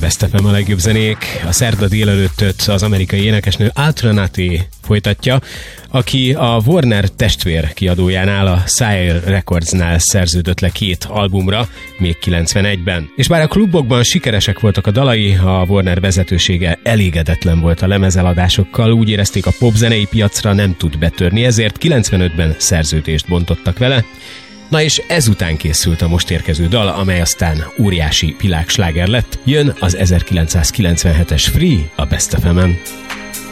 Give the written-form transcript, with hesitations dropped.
Best FM a legjobb zenék. A szerda délelőttöt az amerikai énekesnő Alternati folytatja, aki a Warner testvér kiadójánál, a Sire Recordsnál szerződött le 2 albumra, még 91-ben. És bár a klubokban sikeresek voltak a dalai, a Warner vezetősége elégedetlen volt a lemezeladásokkal, úgy érezték, a popzenei piacra nem tud betörni, ezért 95-ben szerződést bontottak vele. Na és ezután készült a most érkező dal, amely aztán óriási világsláger lett. Jön az 1997-es Free a Best FM-en.